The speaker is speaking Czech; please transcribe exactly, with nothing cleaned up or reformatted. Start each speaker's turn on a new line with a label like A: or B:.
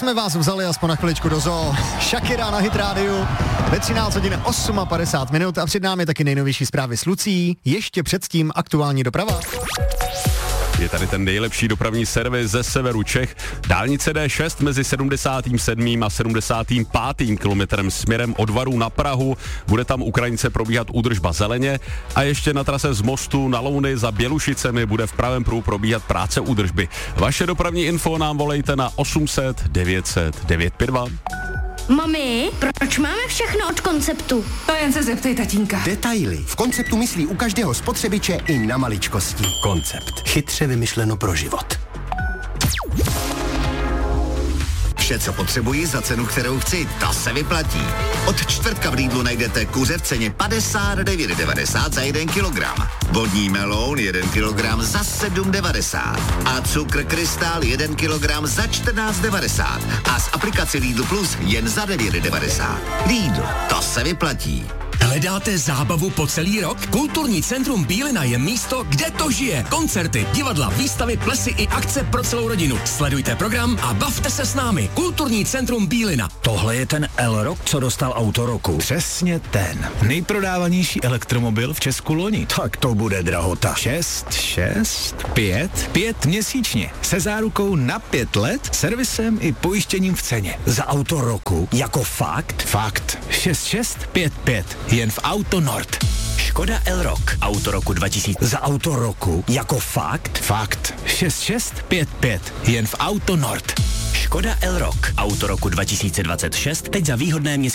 A: jsme vás vzali aspoň na chviličku do zoo. Shakira na Hit rádiu ve třináct hodin padesát osm minut a před námi taky nejnovější zprávy s Lucí. Ještě předtím aktuální doprava.
B: Je tady ten nejlepší dopravní servis ze severu Čech. Dálnice D šest mezi sedmdesátým sedmým a sedmdesátým pátým kilometrem směrem od Varů na Prahu. Bude tam u Krajnice probíhat údržba zeleně a ještě na trase z Mostu na Louny za Bělušicemi bude v pravém pruhu probíhat práce údržby. Vaše dopravní info nám volejte na osm set devět set devět pět dva.
C: Mami, proč máme všechno od Konceptu?
D: To jen se zeptej, tatínka.
E: Detaily. V Konceptu myslí u každého spotřebiče i na maličkosti. Koncept. Chytře vymyšleno pro život.
F: Vše, co potřebuji za cenu, kterou chci, to se vyplatí. Od čtvrtka v Lidlu najdete kuře v ceně padesát devět devadesát za jeden kilogram. Vodní meloun jeden kilogram za sedm devadesát. A cukr krystal jeden kilogram za čtrnáct devadesát. A z aplikace Lidl Plus jen za devět devadesát. Lidl, to se vyplatí.
G: Hledáte zábavu po celý rok? Kulturní centrum Bílina je místo, kde to žije. Koncerty, divadla, výstavy, plesy i akce pro celou rodinu. Sledujte program a bavte se s námi. Kulturní centrum Bílina.
H: Tohle je ten L-Rock, co dostal auto roku.
I: Přesně ten. Nejprodávanější elektromobil v Česku loni.
H: Tak to bude drahota.
I: Šest, šest, pět, pět měsíčně. Se zárukou na pět let, servisem i pojištěním v ceně.
H: Za auto roku? Jako fakt?
I: Fakt. šest šest pět pět. Jen v Auto Nord.
G: Škoda L-Rock. Auto roku dva tisíce.
H: Za auto roku? Jako fakt?
I: Fakt. šest šest pět pět. Jen v Auto Nord.
G: Škoda L-Rock. Auto roku dva tisíce dvacet šest. Teď za výhodné měsíce.